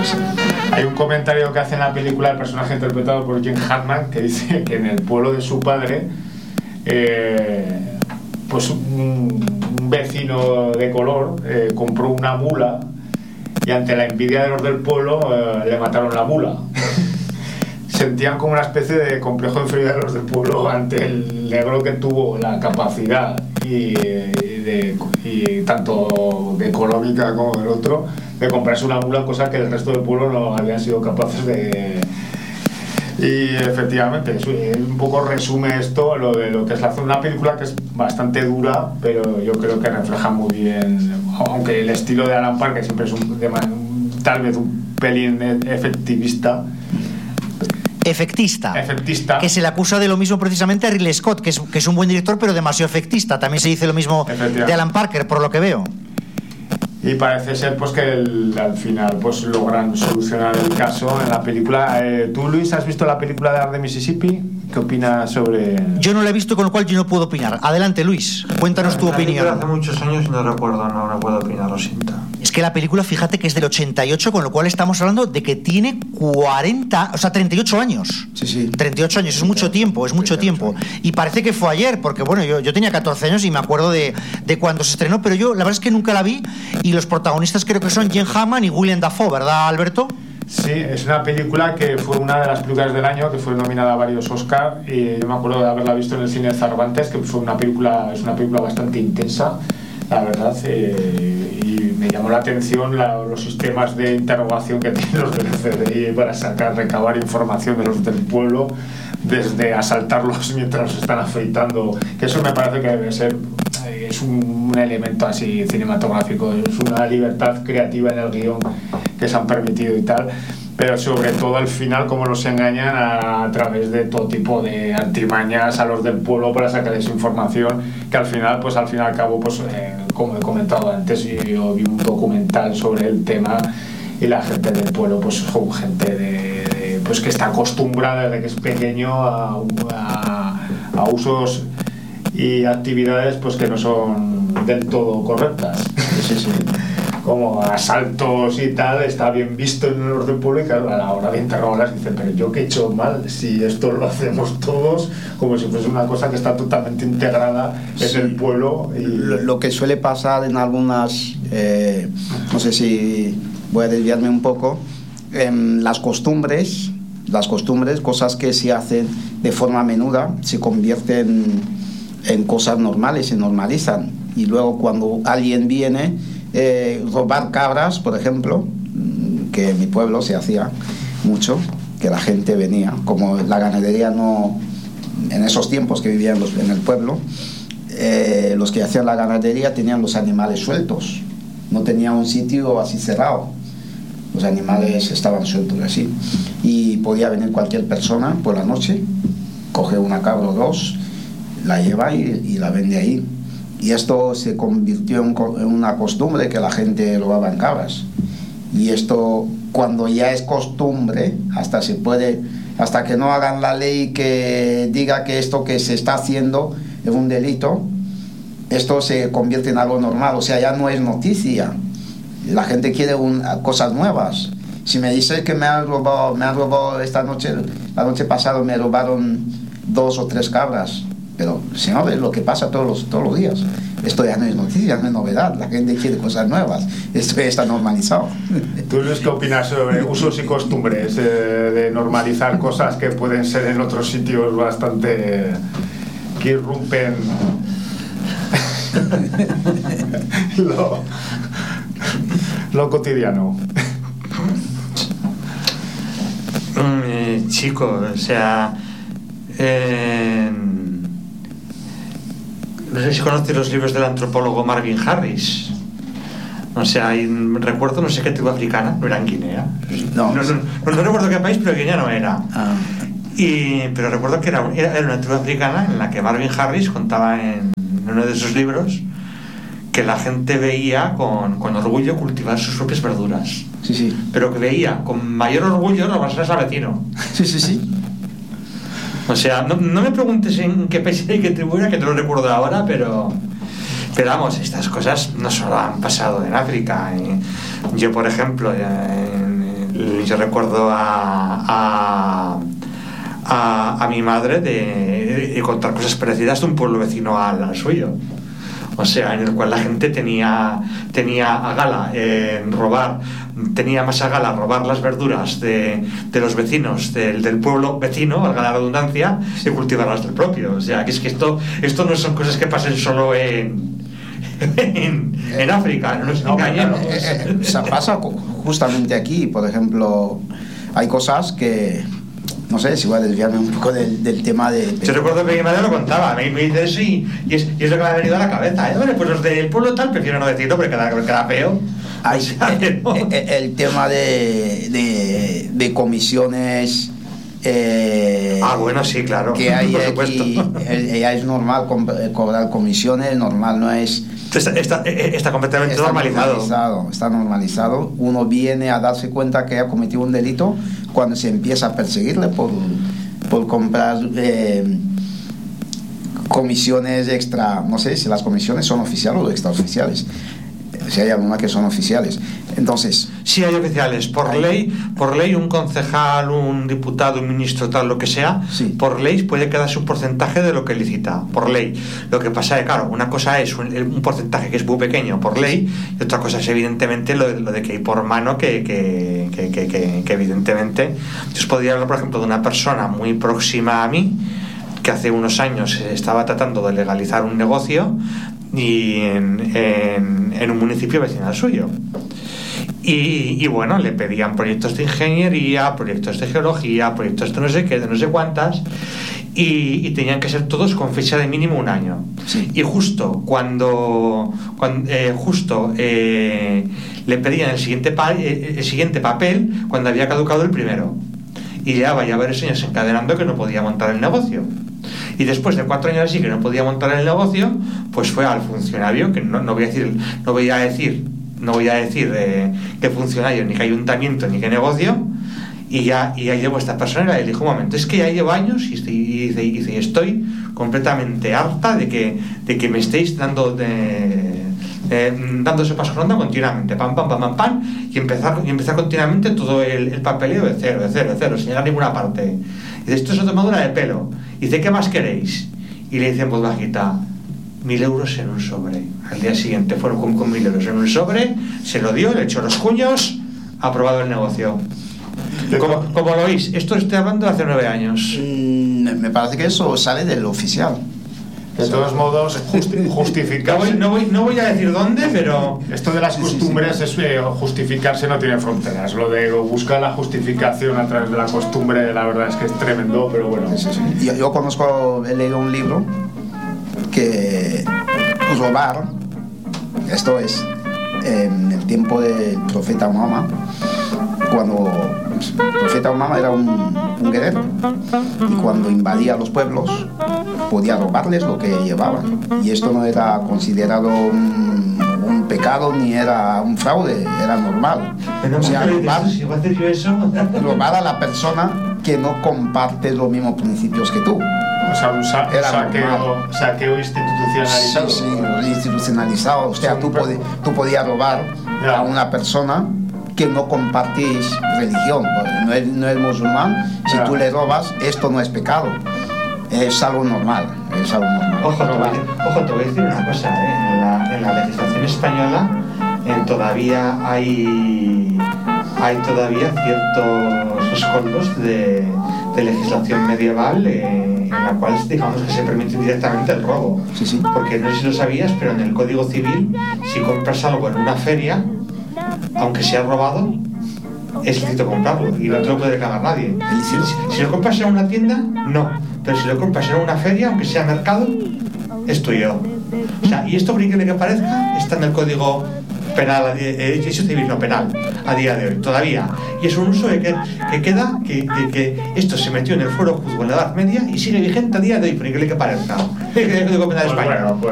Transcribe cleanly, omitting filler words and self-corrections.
Hay un comentario que hace en la película el personaje interpretado por Gene Hackman, que dice que en el pueblo de su padre, pues un vecino de color compró una mula, y ante la envidia de los del pueblo le mataron la mula. Sentían como una especie de complejo de inferioridad de los del pueblo ante el negro que tuvo la capacidad y tanto de económica como del otro de comprarse una mula, cosa que el resto del pueblo no habían sido capaces de. Y efectivamente un poco resume esto lo que es una película que es bastante dura, pero yo creo que refleja muy bien, aunque el estilo de Alan Parker siempre es tal vez un pelín efectista, que se le acusa de lo mismo precisamente a Ridley Scott, que es un buen director pero demasiado efectista. También se dice lo mismo de Alan Parker, por lo que veo. Y parece ser pues que al final pues logran solucionar el caso en la película. ¿Tú, Luis, has visto la película de Arde Mississippi? ¿Qué opinas sobre...? Yo no la he visto, con lo cual yo no puedo opinar. Adelante, Luis, cuéntanos tu opinión. Hace muchos años y no puedo opinar, lo siento. Es que la película, fíjate que es del 88, con lo cual estamos hablando de que tiene 38 años. Sí. 38 años, es mucho tiempo. Y parece que fue ayer, porque bueno, yo tenía 14 años y me acuerdo de cuando se estrenó, pero yo la verdad es que nunca la vi, y los protagonistas creo que son Gene Hackman y Willem Dafoe, ¿verdad, Alberto? Sí, es una película que fue una de las películas del año, que fue nominada a varios Oscar, y yo me acuerdo de haberla visto en el cine de Cervantes, que es una película bastante intensa, la verdad, y me llamó la atención los sistemas de interrogación que tienen los del FBI para recabar información de los del pueblo, desde asaltarlos mientras los están afeitando, que eso me parece que debe ser, es un elemento así cinematográfico, es una libertad creativa en el guión que se han permitido y tal, pero sobre todo al final cómo los engañan a través de todo tipo de artimañas a los del pueblo para sacarles información, que al fin y al cabo, pues como he comentado antes, yo vi un documental sobre el tema, y la gente del pueblo pues son gente pues que está acostumbrada desde que es pequeño a usos y actividades pues que no son del todo correctas. Sí. Como asaltos y tal, está bien visto en los del pueblo, y claro, a la hora de interrogarlas dicen, pero yo qué he hecho mal, si esto lo hacemos todos, como si fuese una cosa que está totalmente integrada en el pueblo. Y... Lo que suele pasar en algunas, no sé si voy a desviarme un poco, las costumbres, cosas que se hacen de forma menuda, se convierten en cosas normales, se normalizan, y luego cuando alguien viene, robar cabras, por ejemplo, que en mi pueblo se hacía mucho, que la gente venía, como la ganadería no, en esos tiempos que vivían en el pueblo, los que hacían la ganadería tenían los animales sueltos, no tenían un sitio así cerrado, los animales estaban sueltos así, y podía venir cualquier persona por la noche, coge una cabra o dos, la lleva y la vende ahí. Y esto se convirtió en una costumbre, que la gente robaba en cabras. Y esto, cuando ya es costumbre, hasta que no hagan la ley que diga que esto que se está haciendo es un delito, esto se convierte en algo normal, o sea, ya no es noticia. La gente quiere cosas nuevas. Si me dices que me han robado esta noche, la noche pasada me robaron 2 o 3 cabras, pero si no ves lo que pasa todos los días, esto ya no es noticia, no es novedad, la gente quiere cosas nuevas, esto ya está normalizado. ¿Tú, Luis, qué opinas sobre usos y costumbres de normalizar cosas que pueden ser en otros sitios bastante que irrumpen lo cotidiano? Chico, o sea, no sé si conoces los libros del antropólogo Marvin Harris. O sea, recuerdo, no sé qué tribu africana, no era en Guinea. No recuerdo qué país, pero Guinea no era. Pero recuerdo que era una tribu africana en la que Marvin Harris contaba en uno de sus libros que la gente veía con orgullo cultivar sus propias verduras. Sí. Pero que veía con mayor orgullo robarse al vecino. Sí. O sea, no me preguntes en qué país y qué tribu era, que no lo recuerdo ahora, pero vamos, estas cosas no solo han pasado en África. Yo, por ejemplo, yo recuerdo a mi madre de contar cosas parecidas de un pueblo vecino al suyo. O sea, en el cual la gente tenía a gala tenía más a gala robar las verduras de los vecinos del pueblo vecino, valga la redundancia, y cultivarlas del propio. O sea, que es que esto no son cosas que pasen solo en África, no nos engañemos. Pasa justamente aquí, por ejemplo, hay cosas que... No sé si voy a desviarme un poco del tema de... Yo recuerdo que mi madre lo contaba, me dice eso y es lo que me ha venido a la cabeza. Bueno, pues los del pueblo tal prefiero no decirlo porque queda feo. El tema de comisiones... bueno, sí, claro. Que hay aquí, ya es normal cobrar comisiones, normal, no es... Está completamente normalizado. Está normalizado. Uno viene a darse cuenta que ha cometido un delito cuando se empieza a perseguirle por comprar comisiones extra. No sé si las comisiones son oficiales o extraoficiales. Si hay algunas que son oficiales. Entonces, sí hay oficiales. Por ley, un concejal, un diputado, un ministro, tal, lo que sea, sí, por ley puede quedarse un porcentaje de lo que licita, por ley. Lo que pasa es que, claro, una cosa es un porcentaje que es muy pequeño por ley, y otra cosa es evidentemente lo de que hay por mano, que evidentemente. Yo os podría hablar, por ejemplo, de una persona muy próxima a mí, que hace unos años estaba tratando de legalizar un negocio y en un municipio vecino al suyo. Y bueno, le pedían proyectos de ingeniería, proyectos de geología, proyectos de no sé qué, de no sé cuántas, y tenían que ser todos con fecha de mínimo un año. Sí. Y justo cuando le pedían el siguiente papel cuando había caducado el primero. Y llevaba ya varios años encadenando que no podía montar el negocio. Y después de 4 años así que no podía montar el negocio, pues fue al funcionario, que no voy a decir qué funcionario, ni qué ayuntamiento, ni qué negocio, y ya llevo esta persona y le dijo: un momento, es que ya llevo años y estoy completamente harta de que me estéis dando sopas con onda continuamente, pam, y empezar continuamente todo el papeleo de cero, sin llegar a ninguna parte. Y dice: esto es tomadura de pelo. Y dice: ¿qué más queréis? Y le dice en voz bajita: 1.000 euros en un sobre. Al día siguiente fueron con 1.000 euros en un sobre, se lo dio, le echó los cuños, aprobado el negocio. Como lo oís, esto estoy hablando de hace 9 años. Me parece que eso sale del oficial. De todos modos, justificarse... No voy a decir dónde, pero... Esto de las costumbres, justificarse no tiene fronteras. Lo de buscar la justificación a través de la costumbre, la verdad es que es tremendo, pero bueno. Sí. Yo he leído un libro que robar, esto es en el tiempo del profeta Mahoma, cuando el profeta Mahoma era un guerrero, y cuando invadía los pueblos podía robarles lo que llevaban, y esto no era considerado un pecado ni era un fraude, era normal. Pero robar a la persona que no comparte los mismos principios que tú. O sea, un saqueo institucionalizado. Sí, institucionalizado. O sea, tú podías robar a una persona que no compartís religión, no es musulmán. Si tú le robas, esto no es pecado, es algo normal. Ojo, te voy a decir una cosa, en la legislación española todavía hay ciertos escollos de legislación medieval en la cual, digamos, que se permite directamente el robo. Sí. Porque no sé si lo sabías, pero en el Código Civil, si compras algo en una feria, aunque sea robado, es lícito comprarlo y no te lo puede reclamar nadie. Si lo compras en una tienda, no. Pero si lo compras en una feria, aunque sea mercado, es tuyo. O sea, y esto, por increíble que parezca, está en el Código Penal, civil no penal, a día de hoy, todavía. Y es un uso que queda, que esto se metió en el Foro Juzgo en la Edad Media y sigue vigente a día de hoy, por increíble que parezca. El Código Penal español.